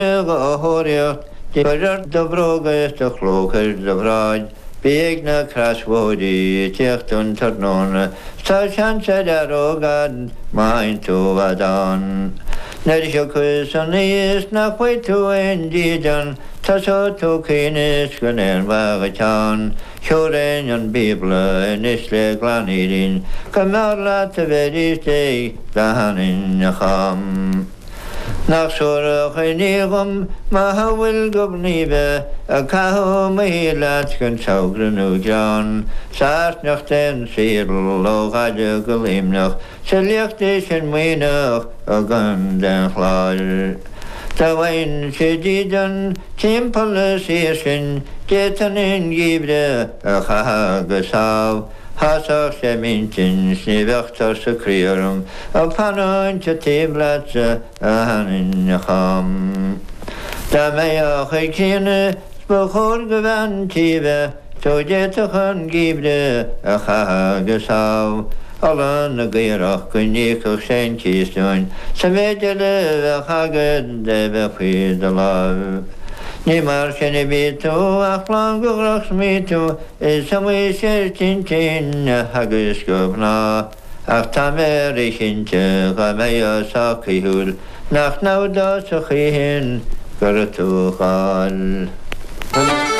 Hóíocht Deidir do brógas do chlóchar do bhráid, bíag na crasmhódaí tíochtún tarnóna, tá seansa arógad main tú adán. Neidir seo chus an níos nach chuid tú ein dídan, tá seo tú cínis go néir bhagatán, seorainn an Bibla in isle glanírin, go marla a bheith dé lehanin na cham. Nach seoradh é níogam má bhfuil gobníbe a cathó maíleat gon teagranú John, sáirtneach den síral ó gaiide go líomnach, sa leachtaí sin muoineach a gan den chláir. Tá bhain sé dídan timpeall sír sin, détan in gíbre a chatha go sábh, Hasach sé mintin sníbheachtar sa críorum, a panáinte tíblaite a hanin na cham. Tá méach é cíne spachór go bhain tíbe, tó déach an gíbre a chatha go sábh, Allan na gaireach go níoch sé tíisteáin, sa méide le a chagad de bheith chuid a láh. Ní mar sin I bí tú ach lán go grach mí tú, is sa mí sé tin hagus go bná, ach tá méir I chinnte ga mé a sacaíúil, nach náda sa chihin gur tú cháil.